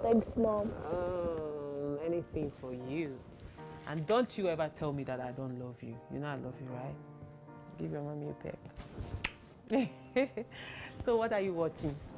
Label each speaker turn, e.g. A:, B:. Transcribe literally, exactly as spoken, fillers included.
A: Thanks, Mom.
B: Oh, anything for you. And don't you ever tell me that I don't love you. You know I love you, right? Give your mommy a peck. So what are you watching?